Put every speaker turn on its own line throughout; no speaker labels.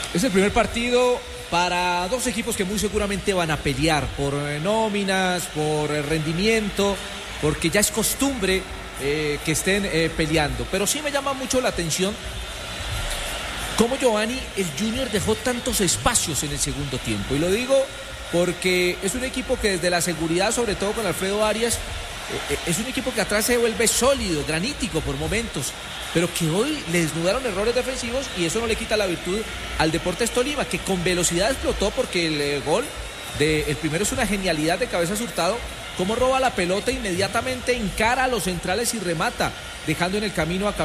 Es el primer partido para dos equipos que muy seguramente van a pelear por nóminas, por rendimiento, porque ya es costumbre que estén peleando. Pero sí me llama mucho la atención cómo Giovanni, el Junior, dejó tantos espacios en el segundo tiempo. Y lo digo porque es un equipo que desde la seguridad, sobre todo con Alfredo Arias, es un equipo que atrás se vuelve sólido, granítico por momentos, pero que hoy le desnudaron errores defensivos y eso no le quita la virtud al Deportes Tolima, que con velocidad explotó porque el gol el primero es una genialidad de Cabezas Hurtado, cómo roba la pelota inmediatamente, encara a los centrales y remata, dejando en el camino a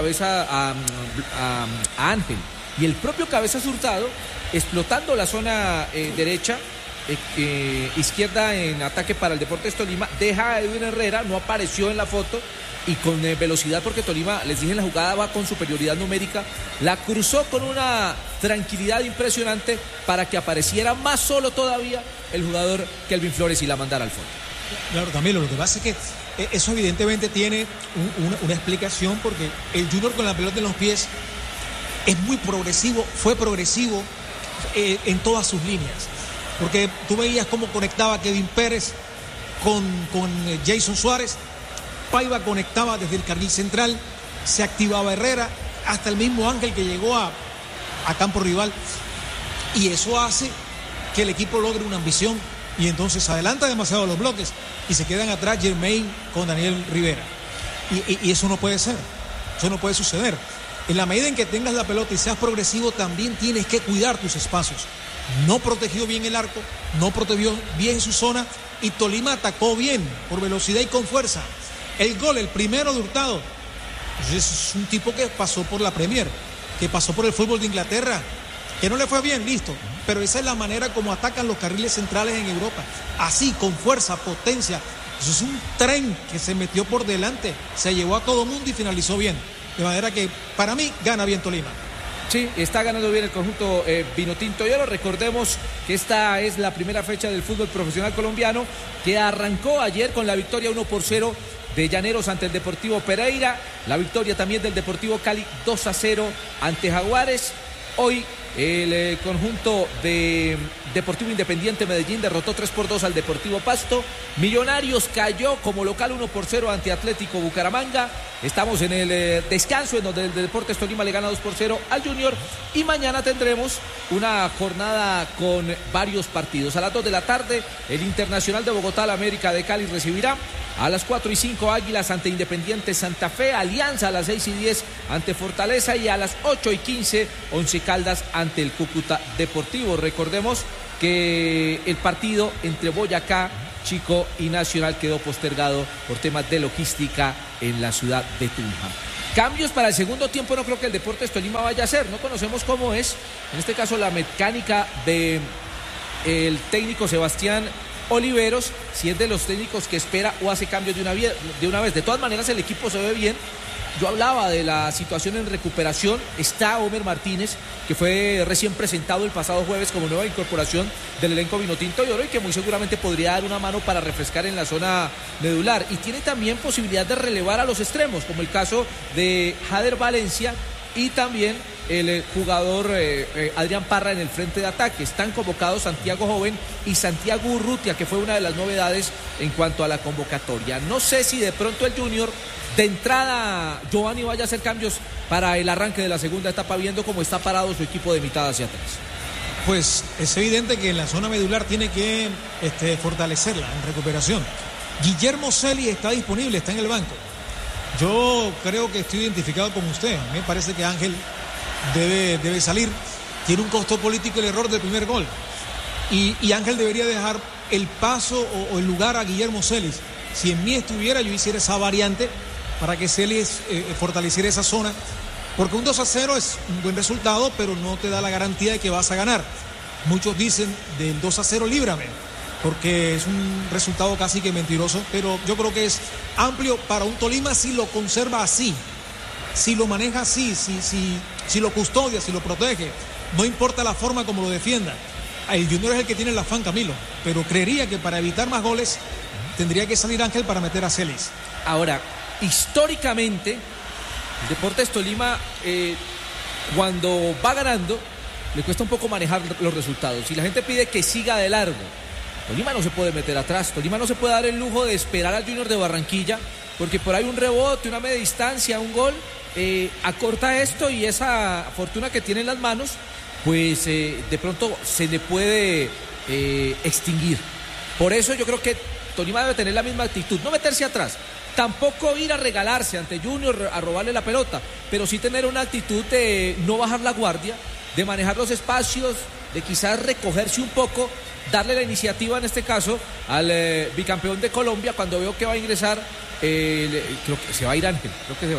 Ángel. Y el propio Cabezas Hurtado, explotando la zona derecha, izquierda en ataque para el Deportes Tolima, deja a Edwin Herrera, no apareció en la foto, y con velocidad, porque Tolima, les dije en la jugada, va con superioridad numérica, la cruzó con una tranquilidad impresionante para que apareciera más solo todavía el jugador Kelvin Flores y la mandara al fondo.
Claro, Camilo, lo que pasa es que eso evidentemente tiene una explicación, porque el Junior con la pelota en los pies es muy progresivo, fue progresivo en todas sus líneas. Porque tú veías cómo conectaba Kevin Pérez con Jason Suárez, Paiva conectaba desde el carril central, se activaba Herrera, hasta el mismo Ángel que llegó a campo rival. Y eso hace que el equipo logre una ambición y entonces adelanta demasiado los bloques y se quedan atrás Germain con Daniel Rivera. Y eso no puede ser, eso no puede suceder. En la medida en que tengas la pelota y seas progresivo, también tienes que cuidar tus espacios. No protegió bien el arco, no protegió bien su zona y Tolima atacó bien, por velocidad y con fuerza. El gol, el primero de Hurtado, es un tipo que pasó por la Premier, que pasó por el fútbol de Inglaterra, que no le fue bien, listo, pero esa es la manera como atacan los carriles centrales en Europa, así, con fuerza, potencia. Eso es un tren que se metió por delante, se llevó a todo mundo y finalizó bien, de manera que para mí gana bien Tolima.
Sí, está ganando bien el conjunto vinotinto. Y ahora recordemos que esta es la primera fecha del fútbol profesional colombiano, que arrancó ayer con la victoria 1-0 de Llaneros ante el Deportivo Pereira, la victoria también del Deportivo Cali 2-0 ante Jaguares. Hoy el conjunto de Deportivo Independiente Medellín derrotó 3-2 al Deportivo Pasto. Millonarios cayó como local 1-0 ante Atlético Bucaramanga. Estamos en el descanso en donde el Deportes Tolima le gana 2-0 al Junior. Y mañana tendremos una jornada con varios partidos. A las 2 de la tarde el Internacional de Bogotá, la América de Cali recibirá. A las 4:05 Águilas ante Independiente Santa Fe, Alianza a las 6:10 ante Fortaleza y a las 8:15 Once Caldas ante el Cúcuta Deportivo. Recordemos que el partido entre Boyacá, Chico y Nacional quedó postergado por temas de logística en la ciudad de Tunja. Cambios para el segundo tiempo no creo que el Deportes Tolima vaya a hacer, no conocemos cómo es, en este caso la mecánica de el técnico Sebastián Oliveros, si es de los técnicos que espera o hace cambios de una vez. De todas maneras el equipo se ve bien. Yo hablaba de la situación en recuperación. Está Homer Martínez, que fue recién presentado el pasado jueves como nueva incorporación del elenco vinotinto y oro, y que muy seguramente podría dar una mano para refrescar en la zona medular. Y tiene también posibilidad de relevar a los extremos, como el caso de Jader Valencia y también el jugador Adrián Parra en el frente de ataque. Están convocados Santiago Joven y Santiago Urrutia, que fue una de las novedades en cuanto a la convocatoria. No sé si de pronto el Junior, de entrada, Giovanni vaya a hacer cambios para el arranque de la segunda etapa, viendo cómo está parado su equipo de mitad hacia atrás.
Pues es evidente que en la zona medular tiene que fortalecerla en recuperación. Guillermo Celi está disponible, está en el banco. Yo creo que estoy identificado con usted. Me parece que Ángel debe salir. Tiene un costo político el error del primer gol. Y Ángel debería dejar el paso o el lugar a Guillermo Celis. Si en mí estuviera, yo hiciera esa variante para que Celis fortaleciera esa zona. Porque un 2-0 es un buen resultado, pero no te da la garantía de que vas a ganar. Muchos dicen del 2-0 líbrame, porque es un resultado casi que mentiroso, pero yo creo que es amplio para un Tolima si lo conserva así, si lo maneja así, si lo custodia, si lo protege, no importa la forma como lo defienda. El Junior es el que tiene el afán, Camilo, pero creería que para evitar más goles tendría que salir Ángel para meter a Celis.
Ahora, históricamente, el Deportes Tolima, cuando va ganando, le cuesta un poco manejar los resultados. Si la gente pide que siga de largo, Tolima no se puede meter atrás. Tolima no se puede dar el lujo de esperar al Junior de Barranquilla, porque por ahí un rebote, una media distancia, un gol, acorta esto, y esa fortuna que tiene en las manos, pues de pronto se le puede extinguir. Por eso yo creo que Tolima debe tener la misma actitud, no meterse atrás, tampoco ir a regalarse ante Junior, a robarle la pelota, pero sí tener una actitud de no bajar la guardia, de manejar los espacios, de quizás recogerse un poco, darle la iniciativa en este caso al bicampeón de Colombia. Cuando veo que va a ingresar, creo que se va a ir Ángel,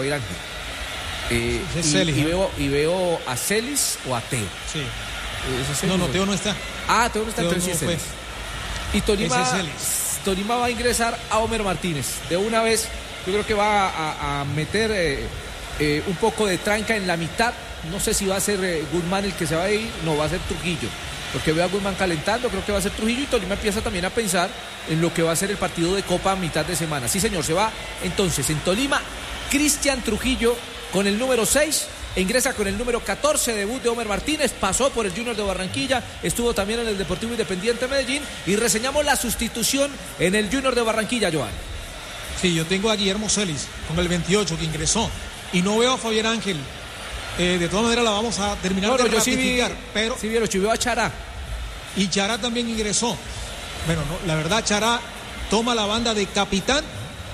y veo a Celis o a Teo.
Sí. No, Teo no está.
Ah, Teo no está, entonces sí es Celis. Y Tolima va a ingresar a Homer Martínez. De una vez, yo creo que va a meter un poco de tranca en la mitad. No sé si va a ser Guzmán el que se va a ir, no, va a ser Trujillo, porque veo a Guzmán calentando, creo que va a ser Trujillo, y Tolima empieza también a pensar en lo que va a ser el partido de Copa a mitad de semana. Sí, señor, se va entonces en Tolima Cristian Trujillo con el número 6, e ingresa con el número 14, debut de Homer Martínez, pasó por el Junior de Barranquilla, estuvo también en el Deportivo Independiente Medellín, y reseñamos la sustitución en el Junior de Barranquilla, Joan.
Sí, yo tengo a Guillermo Celis con el 28 que ingresó, y no veo a Fabián Ángel. De todas maneras la vamos a terminar de ratificar, pero
sí veo a Chará.
Y Chará también ingresó. Bueno, no, la verdad, Chará toma la banda de capitán,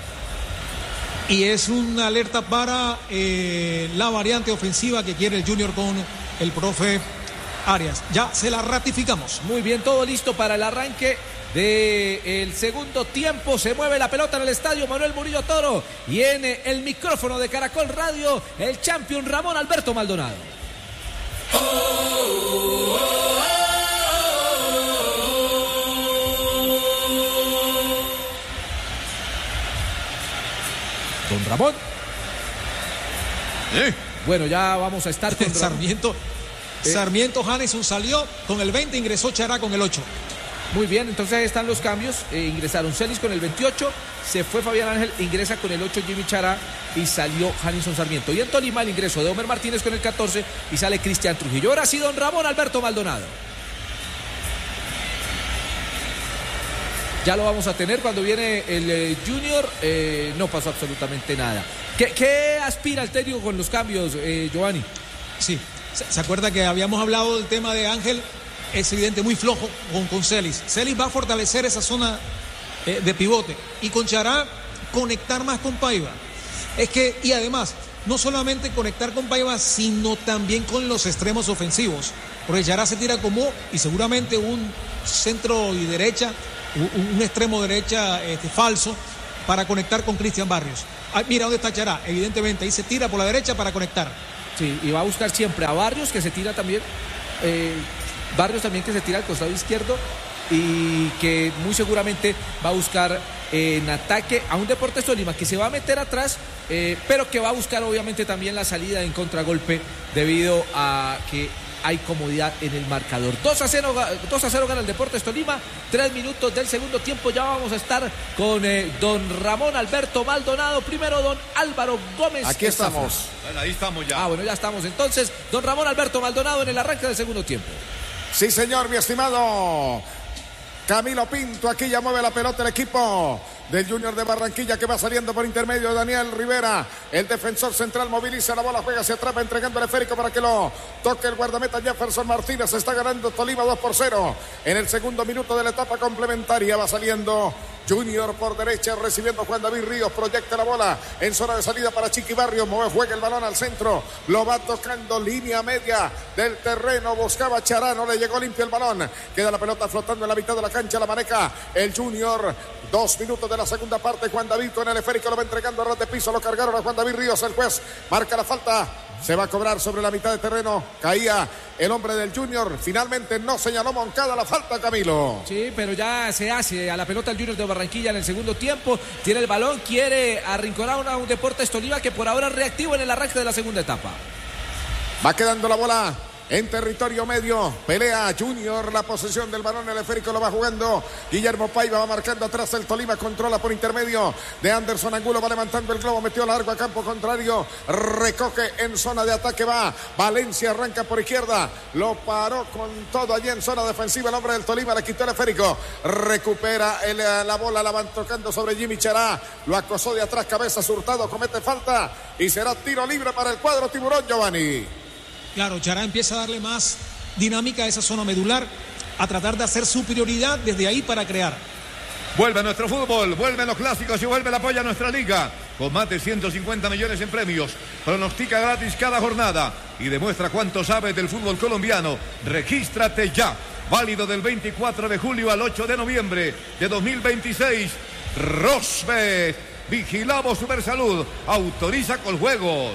y es una alerta para la variante ofensiva que quiere el Junior con el profe Arias. Ya se la ratificamos.
Muy bien, todo listo para el arranque del segundo tiempo. Se mueve la pelota en el estadio Manuel Murillo Toro, y en el micrófono de Caracol Radio, el champion Ramón Alberto Maldonado. Don Ramón. Bueno, ya vamos a estar con
Sarmiento. Sarmiento Janeson salió con el 20, ingresó Chará con el 8.
Muy bien, entonces ahí están los cambios. Ingresaron Celis con el 28, se fue Fabián Ángel, ingresa con el 8 Jimmy Chará, y salió Janison Sarmiento. Y en Tolima el ingreso de Homer Martínez con el 14, y sale Cristian Trujillo. Ahora sí, don Ramón Alberto Maldonado. Ya lo vamos a tener cuando viene el Junior. No pasó absolutamente nada. ¿Qué aspira el técnico con los cambios, Giovanni?
Sí, ¿se acuerda que habíamos hablado del tema de Ángel? Es evidente, muy flojo con Celis. Celis va a fortalecer esa zona de pivote, y con Chará conectar más con Paiva. Y además, no solamente conectar con Paiva, sino también con los extremos ofensivos, porque Chará se tira como, y seguramente un centro y derecha, un extremo derecha falso, para conectar con Cristian Barrios. Mira dónde está Chará, evidentemente ahí se tira por la derecha para conectar.
Sí, y va a buscar siempre a Barrios, que se tira también, Barrios también, que se tira al costado izquierdo, y que muy seguramente va a buscar en ataque a un Deportes Tolima que se va a meter atrás, pero que va a buscar obviamente también la salida en contragolpe, debido a que hay comodidad en el marcador. 2-0 gana el Deportes Tolima. 3 minutos del segundo tiempo. Ya vamos a estar con don Ramón Alberto Maldonado. Primero don Álvaro Gómez.
Aquí estamos.
Bueno, ahí estamos ya.
Bueno, ya estamos entonces. Don Ramón Alberto Maldonado en el arranque del segundo tiempo.
Sí, señor, mi estimado Camilo Pinto. Aquí ya mueve la pelota el equipo del Junior de Barranquilla, que va saliendo por intermedio de Daniel Rivera. El defensor central moviliza la bola, juega, se atrapa, entregando el esférico para que lo toque el guardameta Jefferson Martínez. Está ganando Tolima 2-0 en el segundo minuto de la etapa complementaria. Va saliendo Junior por derecha, recibiendo Juan David Ríos, proyecta la bola en zona de salida para Chiqui Barrios, juega el balón al centro, lo va tocando línea media del terreno, buscaba Chará, no le llegó limpio el balón, queda la pelota flotando en la mitad de la cancha, la maneja el Junior. 2 minutos de la segunda parte, Juan David con el esférico lo va entregando a ras de piso, lo cargaron a Juan David Ríos, el juez marca la falta, se va a cobrar sobre la mitad de terreno, caía el hombre del Junior, finalmente no señaló Moncada la falta, Camilo.
Sí, pero ya se hace a la pelota el Junior de Barranquilla en el segundo tiempo, tiene el balón, quiere arrinconar a un Deportes Tolima que por ahora es reactivo en el arranque de la segunda etapa.
Va quedando la bola en territorio medio. Pelea Junior la posesión del balón. El esférico lo va jugando Guillermo Paiva, va marcando atrás el Tolima. Controla por intermedio de Anderson Angulo. Va levantando el globo, metió largo a campo contrario. Recoge en zona de ataque. Va Valencia, arranca por izquierda. Lo paró con todo allí en zona defensiva. El hombre del Tolima le quitó el esférico. Recupera la bola, la van tocando sobre Jimmy Chará. Lo acosó de atrás, cabeza Hurtado, comete falta y será tiro libre para el cuadro tiburón, Giovanni.
Claro, Chará empieza a darle más dinámica a esa zona medular, a tratar de hacer superioridad desde ahí para crear.
Vuelve nuestro fútbol, vuelven los clásicos y vuelve el apoyo a nuestra liga. Con más de 150 millones en premios. Pronostica gratis cada jornada y demuestra cuánto sabes del fútbol colombiano. Regístrate ya. Válido del 24 de julio al 8 de noviembre de 2026. Rosbet. Vigilamos Supersalud. Autoriza con juegos.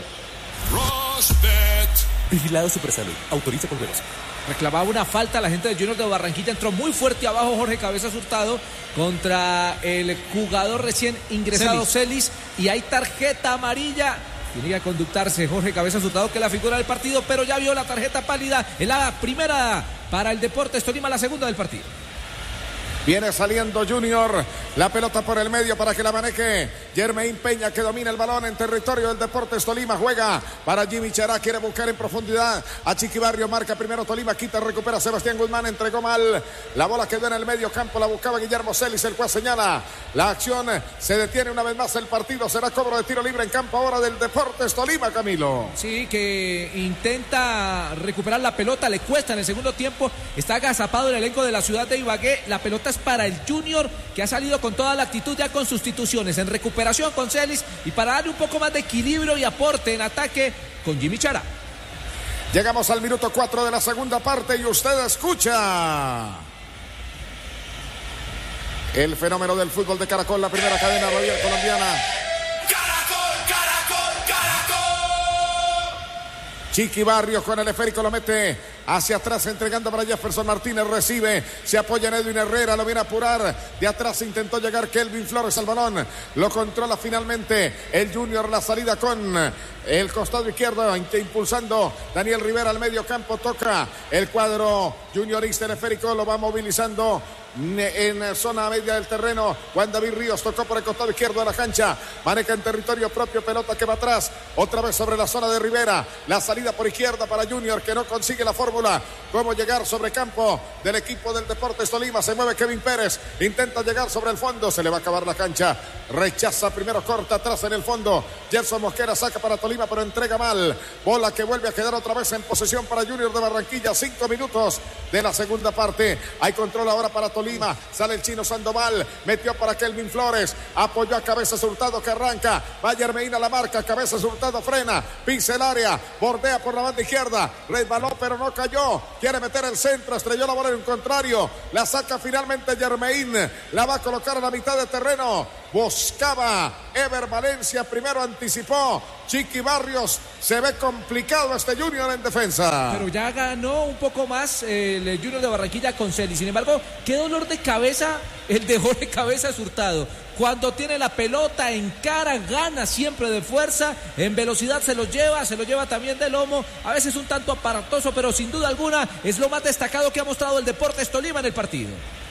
Rosbet. Vigilado Supersalud. Autoriza con juegos.
Reclamaba una falta la gente del Junior de Barranquilla. Entró muy fuerte abajo Jorge Cabezas Hurtado contra el jugador recién ingresado Celis. Y hay tarjeta amarilla. Tiene que conductarse Jorge Cabezas Hurtado, que es la figura del partido, pero ya vio la tarjeta pálida en la primera para el Deportes Tolima, la segunda del partido.
Viene saliendo Junior, la pelota por el medio para que la maneje Jermaine Peña, que domina el balón en territorio del Deportes Tolima. Juega para Jimmy Chará, quiere buscar en profundidad a Chiqui Barrio, marca primero Tolima, quita, recupera Sebastián Guzmán, entregó mal, la bola quedó en el medio campo, la buscaba Guillermo Celis, el cual señala la acción, se detiene una vez más el partido, será cobro de tiro libre en campo ahora del Deportes Tolima, Camilo.
Sí, que intenta recuperar la pelota, le cuesta en el segundo tiempo, está agazapado el elenco de la ciudad de Ibagué, la pelota es para el Junior, que ha salido con toda la actitud ya con sustituciones, en recuperación con Celis y para darle un poco más de equilibrio y aporte en ataque con Jimmy Chará.
Llegamos al minuto 4 de la segunda parte y usted escucha el fenómeno del fútbol de Caracol, la primera cadena radial colombiana. Chiqui Barrios con el esférico lo mete hacia atrás, entregando para Jefferson Martínez, recibe, se apoya en Edwin Herrera, lo viene a apurar, de atrás intentó llegar Kelvin Flores al balón, lo controla finalmente el Junior, la salida con el costado izquierdo, impulsando Daniel Rivera al medio campo, toca el cuadro juniorista, el esférico lo va movilizando en zona media del terreno. Juan David Ríos tocó por el costado izquierdo de la cancha, maneja en territorio propio, pelota que va atrás, otra vez sobre la zona de Rivera, la salida por izquierda para Junior, que no consigue la fórmula, cómo llegar sobre campo del equipo del Deportes Tolima. Se mueve Kevin Pérez, intenta llegar sobre el fondo, se le va a acabar la cancha, rechaza primero, corta atrás en el fondo, Gerson Mosquera saca para Tolima, pero entrega mal, bola que vuelve a quedar otra vez en posesión para Junior de Barranquilla. 5 minutos de la segunda parte, hay control ahora para Tolima, sale el chino Sandoval, metió para Kelvin Flores, apoyó a Cabezas Hurtado, que arranca, va Jermaine a la marca, Cabezas Hurtado frena, pisa el área, bordea por la banda izquierda, resbaló pero no cayó, quiere meter el centro, estrelló la bola en un contrario, la saca finalmente Jermaine, la va a colocar a la mitad de terreno, buscaba Ever Valencia, primero anticipó Chiqui Barrios, se ve complicado este Junior en defensa.
Pero ya ganó un poco más el Junior de Barranquilla con Celis. Sin embargo, qué dolor de cabeza el de Jorge Cabezas Hurtado. Cuando tiene la pelota en cara, gana siempre de fuerza, en velocidad se lo lleva también de lomo, a veces un tanto aparatoso, pero sin duda alguna es lo más destacado que ha mostrado el Deportes Tolima en el partido.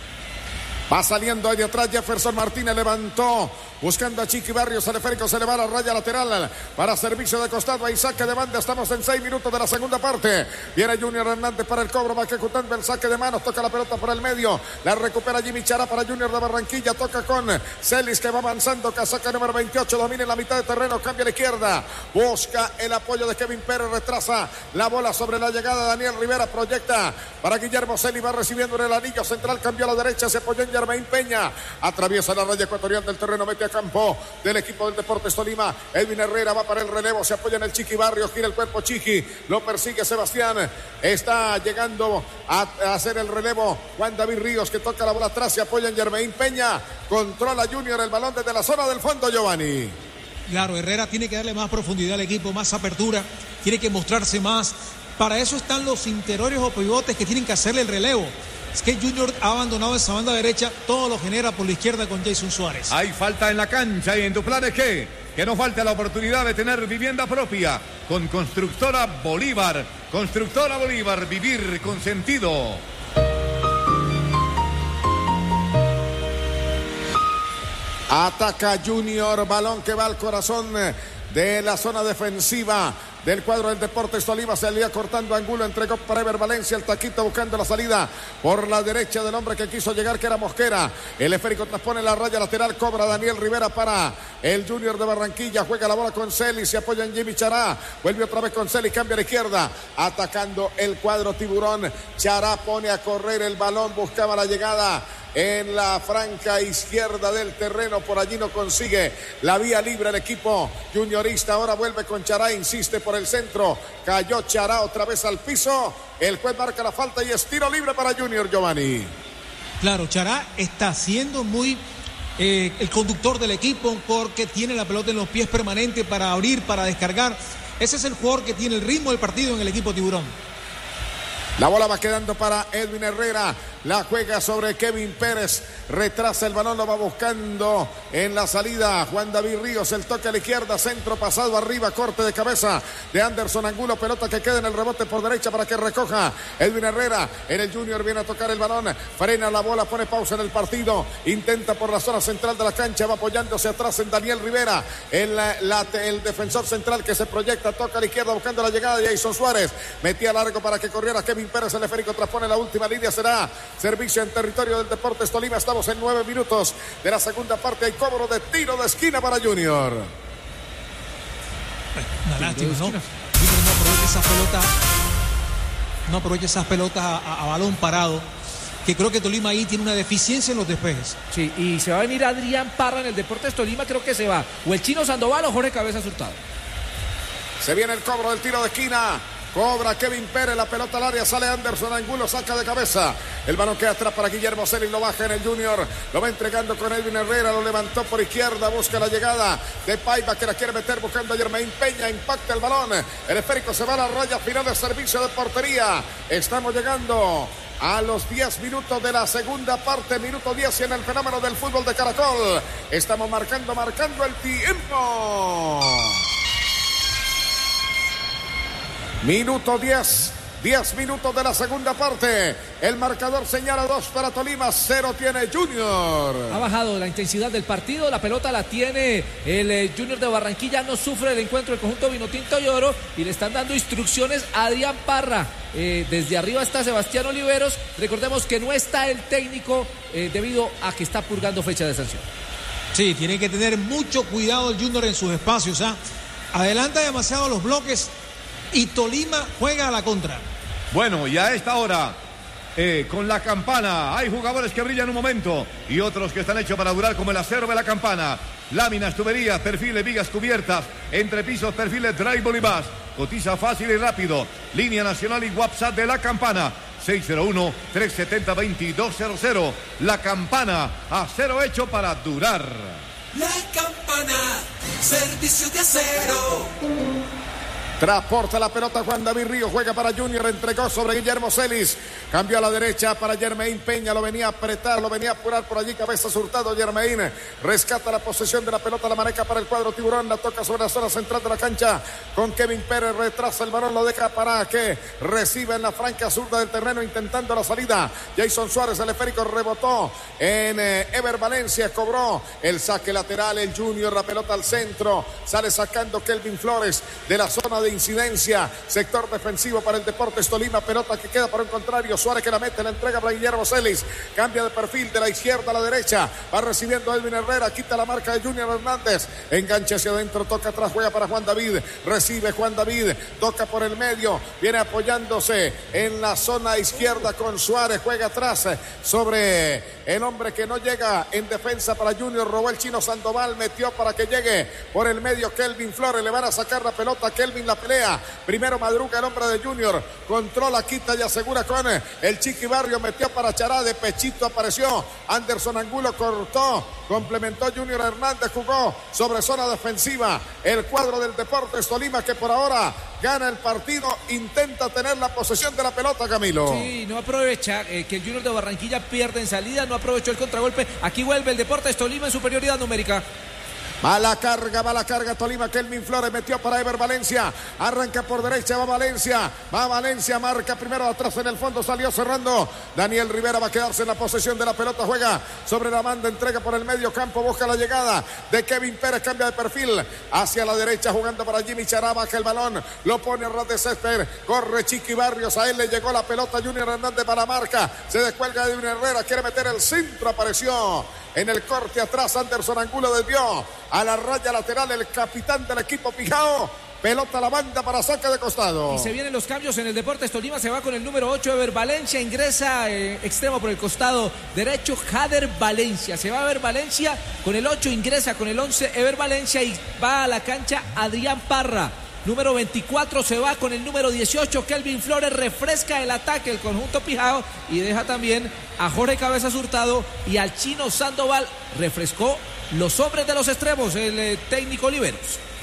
Va saliendo ahí de atrás Jefferson Martínez, levantó buscando a Chiqui Barrios, el esférico se le va a la raya lateral para servicio de costado, ahí saque de banda, estamos en 6 minutos de la segunda parte, viene Junior Hernández para el cobro, va ejecutando el saque de manos, toca la pelota por el medio, la recupera Jimmy Chará para Junior de Barranquilla, toca con Celis que va avanzando, casaca número 28, domina en la mitad de terreno, cambia a la izquierda, busca el apoyo de Kevin Pérez, retrasa la bola sobre la llegada de Daniel Rivera, proyecta para Guillermo Celis, va recibiendo en el anillo central, cambió a la derecha, se apoyó en Jermaine Peña, atraviesa la raya ecuatorial del terreno, mete a campo del equipo del Deportes Tolima, Edwin Herrera va para el relevo, se apoya en el Chiqui Barrios, gira el cuerpo Chiqui, lo persigue Sebastián, está llegando a hacer el relevo Juan David Ríos, que toca la bola atrás, se apoya en Jermaine Peña, controla Junior el balón desde la zona del fondo, Giovanni.
Claro, Herrera tiene que darle más profundidad al equipo, más apertura, tiene que mostrarse más, para eso están los interiores o pivotes que tienen que hacerle el relevo. Es que Junior ha abandonado esa banda derecha, todo lo genera por la izquierda con Jason Suárez.
Hay falta en la cancha y en tus planes, ¿qué? que no falte la oportunidad de tener vivienda propia con Constructora Bolívar. Constructora Bolívar, vivir con sentido.
Ataca Junior, balón que va al corazón de la zona defensiva del cuadro del Deportes Tolima. Se le iba cortando Angulo, entregó para Ever Valencia, el taquito buscando la salida por la derecha del hombre que quiso llegar, que era Mosquera. El esférico transpone la raya lateral, cobra Daniel Rivera para el Junior de Barranquilla, juega la bola con Celis, se apoya en Jimmy Chará, vuelve otra vez con Celis, cambia a la izquierda, atacando el cuadro tiburón. Chará pone a correr el balón, buscaba la llegada en la franca izquierda del terreno, por allí no consigue la vía libre el equipo juniorista. Ahora vuelve con Chará, insiste por el centro, cayó Chará otra vez al piso, el juez marca la falta y es tiro libre para Junior, Giovanni.
Claro, Chará está siendo muy el conductor del equipo, porque tiene la pelota en los pies permanente para abrir, para descargar. Ese es el jugador que tiene el ritmo del partido en el equipo tiburón.
La bola va quedando para Edwin Herrera, la juega sobre Kevin Pérez, retrasa el balón, lo va buscando en la salida Juan David Ríos, el toque a la izquierda, centro pasado arriba, corte de cabeza de Anderson Angulo, pelota que queda en el rebote por derecha para que recoja Edwin Herrera. En el Junior viene a tocar el balón, frena la bola, pone pausa en el partido, intenta por la zona central de la cancha, va apoyándose atrás en Daniel Rivera, el defensor central que se proyecta, toca a la izquierda buscando la llegada de Jason Suárez, metía largo para que corriera Kevin Pérez, el esférico transpone la última línea, será servicio en territorio del Deportes Tolima. Estamos en 9 minutos de la segunda parte, hay cobro de tiro de esquina para Junior.
Una lástima, ¿no? Junior no aprovecha esas pelotas a balón parado, que creo que Tolima ahí tiene una deficiencia en los despejes.
Sí, y se va a venir Adrián Parra en el Deportes Tolima, creo que se va o el Chino Sandoval o Jorge Cabezas Hurtado.
Se viene el cobro del tiro de esquina. Cobra Kevin Pérez, la pelota al área, sale Anderson Angulo, saca de cabeza. El balón queda atrás para Guillermo Celis, lo baja en el Junior. Lo va entregando con Edwin Herrera, lo levantó por izquierda, busca la llegada de Paiva, que la quiere meter buscando a Germain Peña, impacta el balón. El esférico se va a la raya final de servicio de portería. Estamos llegando a los 10 minutos de la segunda parte, minuto 10 y en el fenómeno del fútbol de Caracol. Estamos marcando el tiempo. Minuto 10 minutos de la segunda parte. El marcador señala 2 para Tolima, 0 tiene Junior.
Ha bajado la intensidad del partido, la pelota la tiene el Junior de Barranquilla, no sufre el encuentro del conjunto Vinotinto y Oro y le están dando instrucciones a Adrián Parra. Desde arriba está Sebastián Oliveros, recordemos que no está el técnico debido a que está purgando fecha de sanción.
Sí, tiene que tener mucho cuidado el Junior en sus espacios, adelanta demasiado los bloques y Tolima juega a la contra.
Bueno, y a esta hora, con la campana, hay jugadores que brillan un momento y otros que están hechos para durar, como el acero de la campana. Láminas, tuberías, perfiles, vigas cubiertas, entrepisos, perfiles, drywall y más. Cotiza fácil y rápido. Línea nacional y WhatsApp de la campana. 601-370-2200. La campana, acero hecho para durar.
La campana, servicio de acero.
Transporta la pelota Juan David Ríos, juega para Junior, entregó sobre Guillermo Celis, cambió a la derecha para Germain Peña, lo venía a apretar, lo venía a apurar por allí, cabeza Hurtado. Germain rescata la posesión de la pelota, la maneja para el cuadro tiburón, la toca sobre la zona central de la cancha con Kevin Pérez, retrasa el balón, lo deja para que reciba en la franca zurda del terreno, intentando la salida. Jason Suárez, el esférico rebotó en Ever Valencia, cobró el saque lateral, el Junior, la pelota al centro, sale sacando Kelvin Flores de la zona de incidencia, sector defensivo para el Deportes Tolima, pelota que queda para un contrario, Suárez que la mete, la entrega para Guillermo Celis, cambia de perfil de la izquierda a la derecha, va recibiendo Edwin Herrera, quita la marca de Junior Hernández, enganche hacia adentro, toca atrás, juega para Juan David, recibe Juan David, toca por el medio, viene apoyándose en la zona izquierda con Suárez, juega atrás sobre el hombre que no llega en defensa para Junior, robó el Chino Sandoval, metió para que llegue por el medio Kelvin Flores, le van a sacar la pelota, Kelvin la pelea, primero madruga el hombre de Junior, controla, quita y asegura con el Chiqui Barrio, metió para Chará, de pechito apareció Anderson Angulo, cortó, complementó Junior Hernández, jugó sobre zona defensiva el cuadro del Deportes Tolima, que por ahora gana el partido, intenta tener la posesión de la pelota, Camilo.
Sí, no aprovecha que el Junior de Barranquilla pierde en salida, no aprovechó el contragolpe, aquí vuelve el Deportes Tolima en superioridad numérica.
Va la carga Tolima. Kelvin Flores metió para Ever Valencia. Arranca por derecha, va Valencia, marca primero atrás en el fondo, salió cerrando. Daniel Rivera va a quedarse en la posesión de la pelota, juega sobre la banda, entrega por el medio campo, busca la llegada de Kevin Pérez, cambia de perfil hacia la derecha, jugando para Jimmy Chará, baja el balón, lo pone a ras de césped, corre Chiqui Barrios, a él le llegó la pelota, Junior Hernández para la marca, se descuelga de Edwin Herrera, quiere meter el centro, apareció en el corte atrás, Anderson Angulo desvió a la raya lateral el capitán del equipo Pijao. Pelota a la banda para saque de costado.
Y se vienen los cambios en el Deportes Tolima. Se va con el número 8, Ever Valencia. Ingresa extremo por el costado derecho, Jader Valencia. Se va a Ever Valencia con el 8, ingresa con el 11, Ever Valencia. Y va a la cancha Adrián Parra. Número 24 se va con el número 18, Kelvin Flores. Refresca el ataque el conjunto Pijao y deja también a Jorge Cabezas Hurtado y al Chino Sandoval. Refrescó los hombres de los extremos, el técnico Oliveros.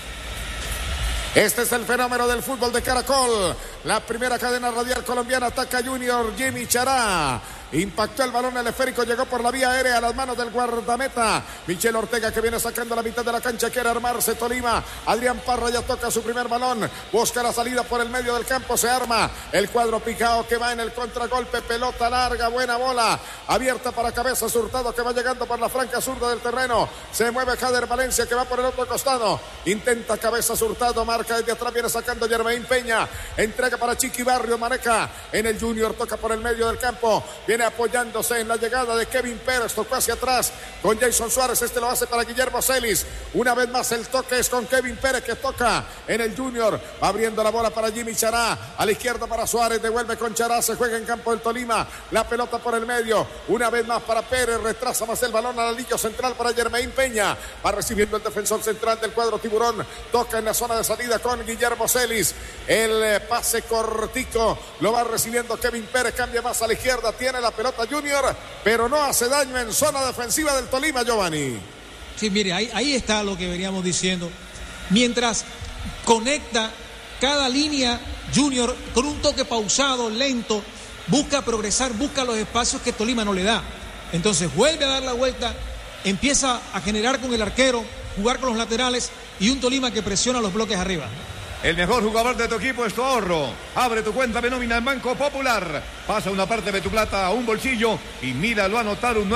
Este es el fenómeno del fútbol de Caracol. La primera cadena radial colombiana, ataca Junior, Jimmy Chará. Impactó el balón, el esférico llegó por la vía aérea a las manos del guardameta Michel Ortega, que viene sacando la mitad de la cancha, quiere armarse Tolima. Adrián Parra ya toca su primer balón, busca la salida por el medio del campo, se arma el cuadro Pijao que va en el contragolpe, pelota larga, buena bola, abierta para Cabezas Hurtado, que va llegando por la franca zurda del terreno, se mueve Jader Valencia, que va por el otro costado, intenta Cabezas Hurtado, marca desde atrás, viene sacando Jermaine Peña, entrega para Chiqui Barrio, maneja en el Junior, toca por el medio del campo, viene apoyándose en la llegada de Kevin Pérez, tocó hacia atrás con Jason Suárez, este lo hace para Guillermo Celis, una vez más el toque es con Kevin Pérez, que toca en el Junior, va abriendo la bola para Jimmy Chará, a la izquierda para Suárez, devuelve con Chará, se juega en campo del Tolima, la pelota por el medio, una vez más para Pérez, retrasa más el balón al anillo central para Jermaine Peña, va recibiendo el defensor central del cuadro Tiburón, toca en la zona de salida con Guillermo Celis, el pase cortico, lo va recibiendo Kevin Pérez, cambia más a la izquierda, tiene la pelota Junior, pero no hace daño en zona defensiva del Tolima, Giovanni.
Sí, mire, ahí está lo que veníamos diciendo. Mientras conecta cada línea, Junior, con un toque pausado, lento, busca progresar, busca los espacios que Tolima no le da. Entonces vuelve a dar la vuelta, empieza a generar con el arquero, jugar con los laterales y un Tolima que presiona los bloques arriba.
El mejor jugador de tu equipo es tu ahorro. Abre tu cuenta de nómina en Banco Popular. Pasa una parte de tu plata a un bolsillo y míralo anotar un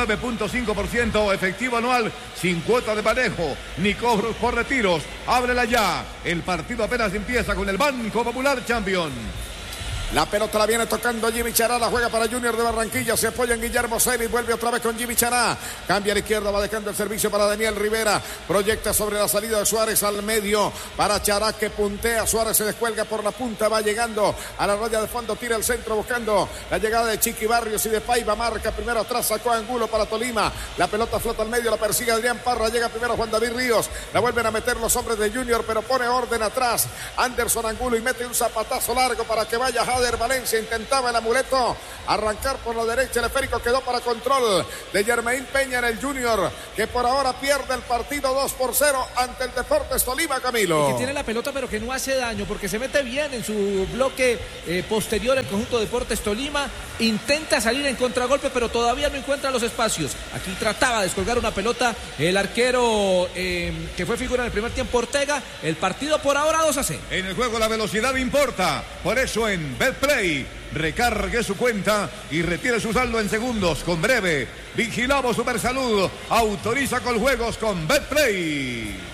9.5% efectivo anual sin cuota de manejo ni cobros por retiros. Ábrela ya. El partido apenas empieza con el Banco Popular Champion.
La pelota la viene tocando Jimmy Chará, la juega para Junior de Barranquilla, se apoya en Guillermo Celis, vuelve otra vez con Jimmy Chará, cambia a la izquierda, va dejando el servicio para Daniel Rivera, proyecta sobre la salida de Suárez al medio, para Chará que puntea, Suárez se descuelga por la punta, va llegando a la raya de fondo, tira el centro buscando la llegada de Chiqui Barrios y de Paiva, marca primero atrás, sacó a Angulo para Tolima, la pelota flota al medio, la persigue Adrián Parra, llega primero Juan David Ríos, la vuelven a meter los hombres de Junior, pero pone orden atrás, Anderson Angulo y mete un zapatazo largo para que vaya Jader Valencia, intentaba el amuleto arrancar por la derecha, el esférico quedó para control de Jermaine Peña en el Junior, que por ahora pierde el partido 2-0 ante el Deportes Tolima, Camilo.
Y que tiene la pelota pero que no hace daño porque se mete bien en su bloque posterior el conjunto Deportes Tolima, intenta salir en contragolpe pero todavía no encuentra los espacios. Aquí trataba de descolgar una pelota el arquero que fue figura en el primer tiempo, Ortega. El partido por ahora 2-0.
En el juego la velocidad importa, por eso en Betplay recargue su cuenta y retire su saldo en segundos con Breve. Vigilamos Supersalud, autoriza con juegos con Betplay.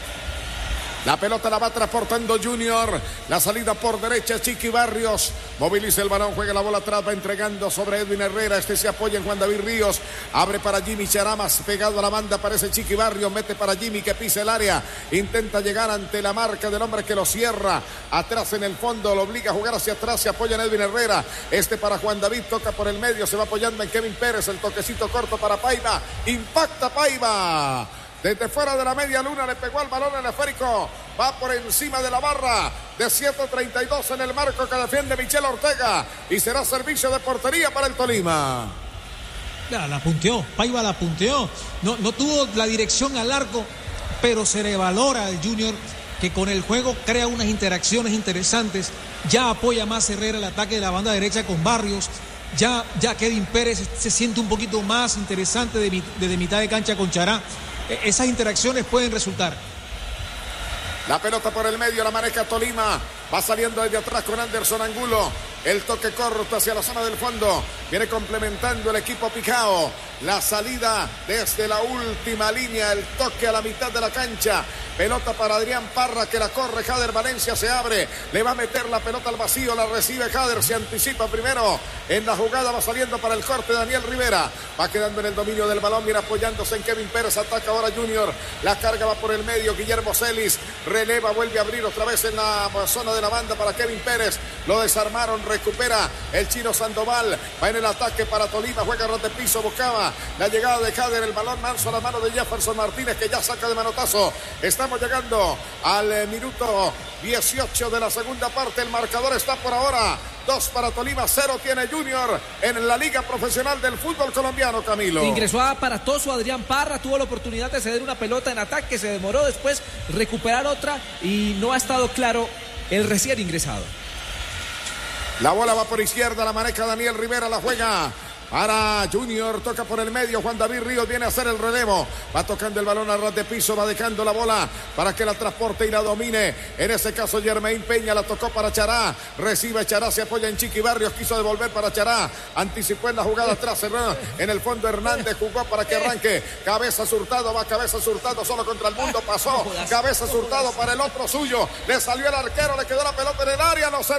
La pelota la va transportando Junior, la salida por derecha Chiqui Barrios, moviliza el balón, juega la bola atrás, va entregando sobre Edwin Herrera, este se apoya en Juan David Ríos, abre para Jimmy Charamas, pegado a la banda, aparece Chiqui Barrios, mete para Jimmy que pisa el área, intenta llegar ante la marca del hombre que lo cierra, atrás en el fondo, lo obliga a jugar hacia atrás, se apoya en Edwin Herrera, este para Juan David, toca por el medio, se va apoyando en Kevin Pérez, el toquecito corto para Paiva, impacta Paiva. Desde fuera de la media luna le pegó al balón el esférico. Va por encima de la barra de 7.32 en el marco que defiende Michel Ortega. Y será servicio de portería para el Tolima.
La punteó, Paiva la punteó. No tuvo la dirección al arco, pero se le valora al Junior que con el juego crea unas interacciones interesantes. Ya apoya más Herrera el ataque de la banda derecha con Barrios. Ya Kevin Pérez se siente un poquito más interesante desde mitad de cancha con Chará. esas interacciones pueden resultar.
La pelota por el medio, la maneja Tolima. Va saliendo desde atrás con Anderson Angulo. El toque corto hacia la zona del fondo. Viene complementando el equipo Picao. La salida desde la última línea. El toque a la mitad de la cancha. Pelota para Adrián Parra que la corre. Jader Valencia se abre. Le va a meter la pelota al vacío. La recibe Jader. Se anticipa primero en la jugada. Va saliendo para el corte Daniel Rivera. Va quedando en el dominio del balón. Viene apoyándose en Kevin Pérez. Ataca ahora Junior. La carga va por el medio. Guillermo Celis releva. Vuelve a abrir otra vez en la zona de la banda para Kevin Pérez. Lo desarmaron. Recupera el chino Sandoval. Va en el ataque para Tolima. Juega ras de piso. Buscaba la llegada de Jader. El balón manso a la mano de Jefferson Martínez que ya saca de manotazo. Estamos llegando al minuto 18 de la segunda parte. El marcador está por ahora 2 para Tolima, 0 tiene Junior en la Liga Profesional del Fútbol Colombiano, Camilo.
Ingresó a aparatoso Adrián Parra, tuvo la oportunidad de ceder una pelota en ataque, se demoró después recuperar otra y no ha estado claro el recién ingresado.
La bola va por izquierda, la maneja Daniel Rivera, la juega para Junior, toca por el medio, Juan David Ríos viene a hacer el relevo, va tocando el balón a ras de piso, va dejando la bola para que la transporte y la domine, en ese caso Jermaine Peña, la tocó para Chará, recibe Chará, se apoya en Chiqui Barrios, quiso devolver para Chará, anticipó en la jugada atrás, cerró en el fondo Hernández, jugó para que arranque, Cabezas Hurtado, va Cabezas Hurtado solo contra el mundo, pasó, Cabezas Hurtado para el otro suyo, le salió el arquero, le quedó la pelota en el área, lo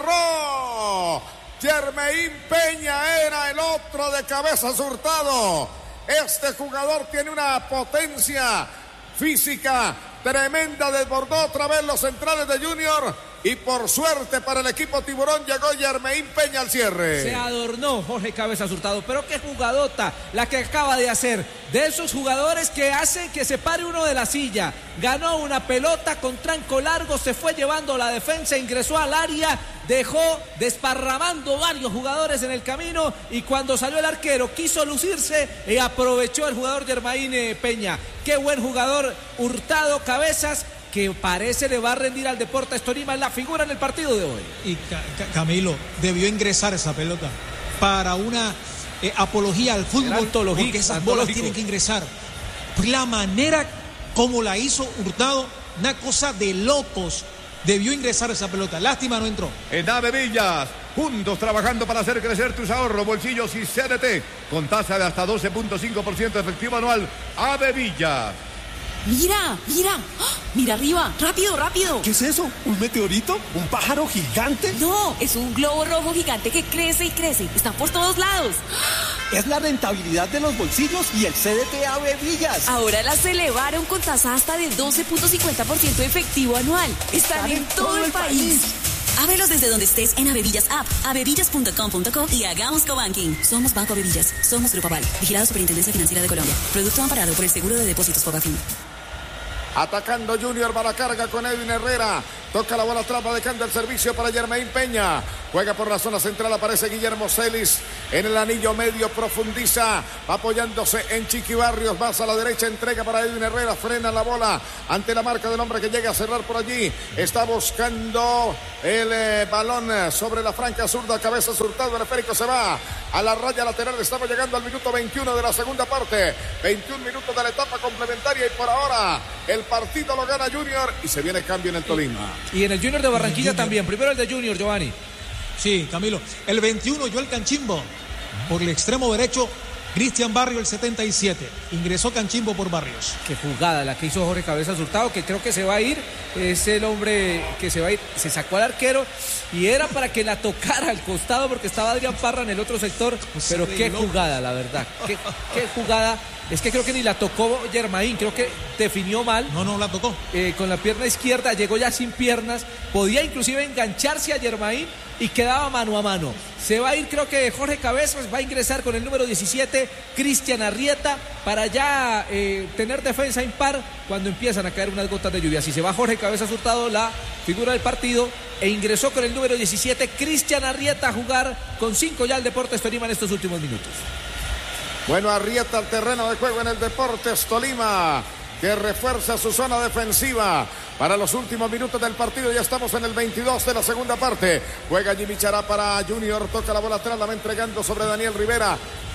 cerró. Jermaine Peña era el otro de Cabezas Hurtado. Este jugador tiene una potencia física tremenda, desbordó otra vez los centrales de Junior y por suerte para el equipo Tiburón llegó Jermaine Peña al cierre.
Se adornó Jorge Cabezas Hurtado, pero qué jugadota la que acaba de hacer, de esos jugadores que hacen que se pare uno de la silla. Ganó una pelota con tranco largo, se fue llevando la defensa, ingresó al área, dejó desparramando varios jugadores en el camino y cuando salió el arquero quiso lucirse y aprovechó el jugador Jermaine Peña. Qué buen jugador Hurtado Cabezas, que parece le va a rendir al Deportes Tolima en la figura en el partido de hoy.
Y Camilo, debió ingresar esa pelota para una apología al fútbol, porque esas bolas tienen que ingresar. La manera como la hizo Hurtado, una cosa de locos. Debió ingresar esa pelota, lástima no entró.
En Ave Villas, juntos trabajando para hacer crecer tus ahorros, bolsillos y CDT, con tasa de hasta 12.5% efectivo anual. Ave Villas.
Mira, mira, mira arriba, rápido, rápido.
¿Qué es eso? ¿Un meteorito? ¿Un pájaro gigante?
No, es un globo rojo gigante que crece y crece, está por todos lados.
Es la rentabilidad de los bolsillos y el CDT Ave Villas.
Ahora las elevaron con tasa hasta de 12.50% efectivo anual. Están en todo el país. Ábrelos desde donde estés en Avevillas App, avevillas.com.co y hagamos cobanking. Somos Banco Avevillas, somos Grupo Aval, vigilado Superintendencia Financiera de Colombia. Producto amparado por el Seguro de Depósitos Fogafín.
Atacando Junior, va la carga con Edwin Herrera. Toca la bola atrás, va dejando el servicio para Jermaine Peña. Juega por la zona central, aparece Guillermo Celis. En el anillo medio profundiza, va apoyándose en Chiqui Barrios. Más a la derecha, entrega para Edwin Herrera. Frena la bola ante la marca del hombre que llega a cerrar por allí. Está buscando el balón sobre la franca zurda. Cabezas Hurtado, el esférico se va a la raya lateral. Estamos llegando al minuto 21 de la segunda parte. 21 minutos de la etapa complementaria y por ahora el partido lo gana Junior y se viene cambio en el Tolima.
Y en el Junior de Barranquilla también. Primero el de Junior, Giovanni.
Sí, Camilo. El 21, Joel Canchimbo. Por el extremo derecho, Cristian Barrios, el 77. Ingresó Canchimbo por Barrios.
Qué jugada la que hizo Jorge Cabezas Hurtado, que creo que se va a ir. Es el hombre que se va a ir. Se sacó al arquero y era para que la tocara al costado porque estaba Adrián Parra en el otro sector. Pero qué jugada, la verdad. Qué jugada. Es que creo que ni la tocó Jermaine, creo que definió mal.
No la tocó.
Con la pierna izquierda, llegó ya sin piernas. Podía inclusive engancharse a Jermaine y quedaba mano a mano. Se va a ir, creo que Jorge Cabezas, va a ingresar con el número 17, Cristian Arrieta, para ya tener defensa impar cuando empiezan a caer unas gotas de lluvia. Si se va Jorge Cabezas Hurtado, la figura del partido, e ingresó con el número 17, Cristian Arrieta, a jugar con 5 ya el Deportes Tolima en estos últimos minutos.
Bueno, Arrieta al terreno de juego en el Deportes Tolima, que refuerza su zona defensiva para los últimos minutos del partido. Ya estamos en el 22 de la segunda parte. Juega Jimmy Chará para Junior, toca la bola atrás, la va entregando sobre Daniel Rivera.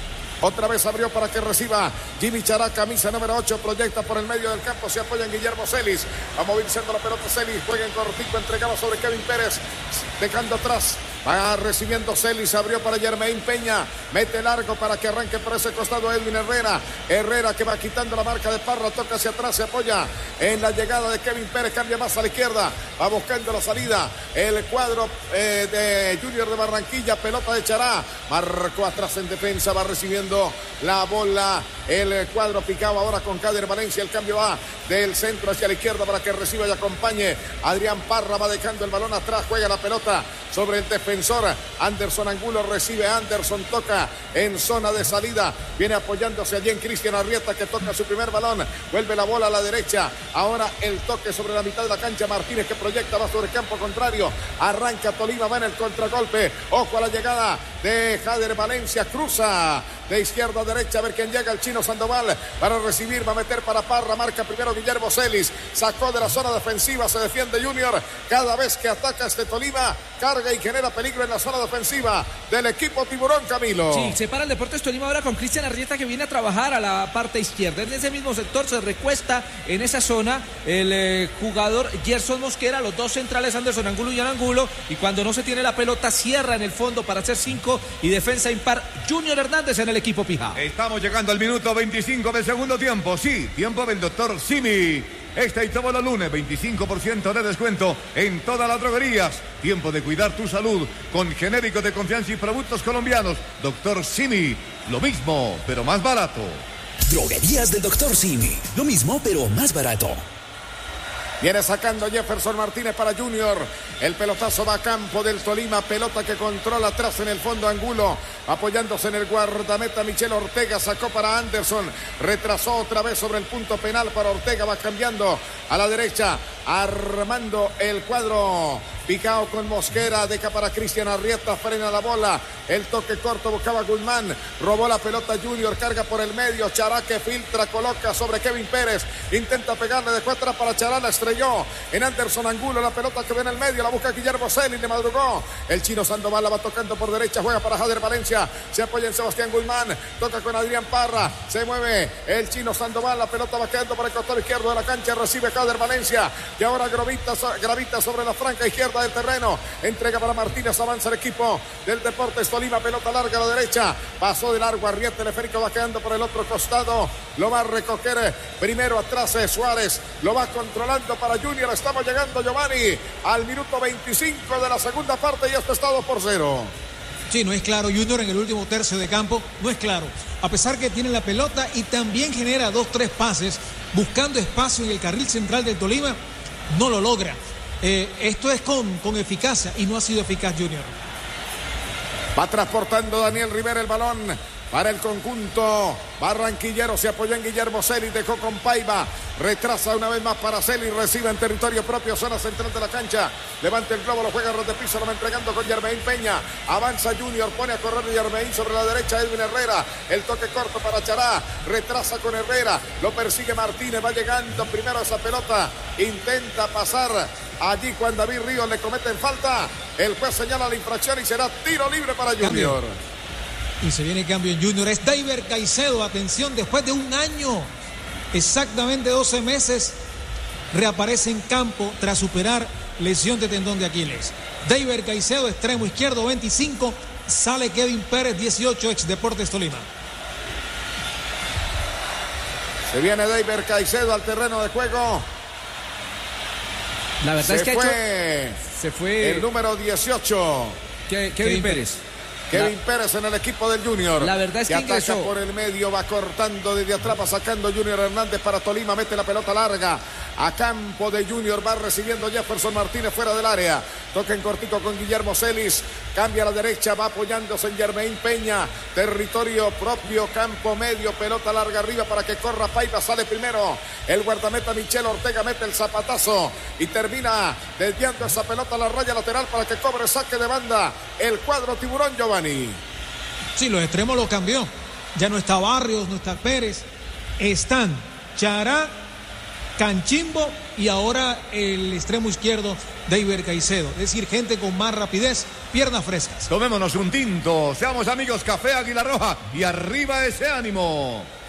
Otra vez abrió para que reciba Jimmy Chará, camisa número 8, proyecta por el medio del campo, se apoya en Guillermo Celis, va movilizando la pelota Celis, juega en cortico, entregaba sobre Kevin Pérez, dejando atrás, va recibiendo Celis, abrió para Yermain Peña, mete largo para que arranque por ese costado Edwin Herrera, Herrera que va quitando la marca de Parra, toca hacia atrás, se apoya en la llegada de Kevin Pérez, cambia más a la izquierda, va buscando la salida, el cuadro de Junior de Barranquilla, pelota de Chará, marcó atrás en defensa, va recibiendo la bola el cuadro picado ahora con Kader Valencia, el cambio va del centro hacia la izquierda para que reciba y acompañe Adrián Parra, va dejando el balón atrás, juega la pelota sobre el defensor Anderson Angulo, recibe Anderson, toca en zona de salida, viene apoyándose allí en Cristian Arrieta que toca su primer balón, vuelve la bola a la derecha, ahora el toque sobre la mitad de la cancha, Martínez que proyecta, va sobre el campo contrario, arranca Tolima, va en el contragolpe, ojo a la llegada de Kader Valencia, cruza de izquierda a derecha, a ver quién llega, el Chino Sandoval para recibir, va a meter para Parra, marca primero Guillermo Celis, sacó de la zona defensiva, se defiende Junior, cada vez que ataca este Tolima, carga y genera peligro en la zona defensiva del equipo Tiburón, Camilo.
Sí, se para el Deportes Tolima ahora con Cristian Arrieta que viene a trabajar a la parte izquierda, en ese mismo sector se recuesta en esa zona el jugador Gerson Mosquera, los dos centrales Anderson Angulo y Jan Angulo, y cuando no se tiene la pelota cierra en el fondo para hacer 5 y defensa impar Junior Hernández en el equipo Pijao.
Estamos llegando al minuto 25 del segundo tiempo. Sí, tiempo del doctor Simi. Este y todos los lunes, 25% de descuento en todas las droguerías. Tiempo de cuidar tu salud con genéricos de confianza y productos colombianos. Doctor Simi, lo mismo, pero más barato.
Droguerías del doctor Simi, lo mismo, pero más barato.
Viene sacando Jefferson Martínez para Junior. El pelotazo va a campo del Tolima. Pelota que controla atrás en el fondo Angulo. Apoyándose en el guardameta Michel Ortega. Sacó para Anderson. Retrasó otra vez sobre el punto penal para Ortega. Va cambiando a la derecha. Armando el cuadro. Picao con Mosquera. Deja para Cristian Arrieta. Frena la bola. El toque corto buscaba Guzmán. Robó la pelota Junior. Carga por el medio. Chará que filtra. Coloca sobre Kevin Pérez. Intenta pegarle de atrás para Chará. La estrelló en Anderson Angulo. La pelota que ve en el medio. La busca Guillermo Celis. Le madrugó. El Chino Sandoval la va tocando por derecha. Juega para Jader Valencia. Se apoya en Sebastián Guzmán. Toca con Adrián Parra. Se mueve el Chino Sandoval. La pelota va quedando para el costado izquierdo de la cancha. Recibe Jader Valencia. Y ahora gravita sobre la franca izquierda del terreno. Entrega para Martínez. Avanza el equipo del Deportes Tolima. Pelota larga a la derecha. Pasó de largo. Arrieta. Teleférico va quedando por el otro costado. Lo va a recoger primero atrás Suárez. Lo va controlando para Junior. Estamos llegando, Giovanni, al minuto 25 de la segunda parte y esto está 2-0.
Sí, no es claro. Junior en el último tercio de campo no es claro. A pesar que tiene la pelota y también genera 2-3 pases buscando espacio en el carril central del Tolima, no lo logra. Esto es con eficacia y no ha sido eficaz Junior.
Va transportando Daniel Rivera el balón para el conjunto barranquillero. Se apoyó en Guillermo Celis, dejó con Paiva, retrasa una vez más para Celis, recibe en territorio propio, zona central de la cancha, levanta el globo, lo juega ras de piso, lo va entregando con Yermain Peña, avanza Junior, pone a correr Yermain sobre la derecha, Edwin Herrera, el toque corto para Chará, retrasa con Herrera, lo persigue Martínez, va llegando primero esa pelota, intenta pasar allí Juan David Ríos, le cometen falta, el juez señala la infracción y será tiro libre para Junior.
Y se viene cambio en Junior. Es Deiber Caicedo. Atención, después de un año, exactamente 12 meses, reaparece en campo tras superar lesión de tendón de Aquiles. Deiber Caicedo, extremo izquierdo, 25. Sale Kevin Pérez, 18, ex Deportes Tolima.
Se viene Deiber Caicedo al terreno de juego.
La verdad es que
se fue el número 18.
Kevin Pérez.
Kevin Pérez en el equipo del Junior.
La verdad es que
ataca por el medio, va cortando desde atrás, va sacando Junior Hernández para Tolima, mete la pelota larga a campo de Junior, va recibiendo Jefferson Martínez fuera del área, toca en cortico con Guillermo Celis, cambia a la derecha, va apoyándose en Yermain Peña, territorio propio, campo medio, pelota larga arriba para que corra Paiva, sale primero el guardameta Michel Ortega, mete el zapatazo y termina desviando esa pelota a la raya lateral para que cobre saque de banda el cuadro Tiburón, Giovanni.
Sí, los extremos lo cambió. Ya no está Barrios, no está Pérez. Están Chará Canchimbo y ahora el extremo izquierdo David Caicedo. Es decir, gente con más rapidez, piernas frescas.
Tomémonos un tinto, seamos amigos, Café Águila Roja y arriba ese ánimo.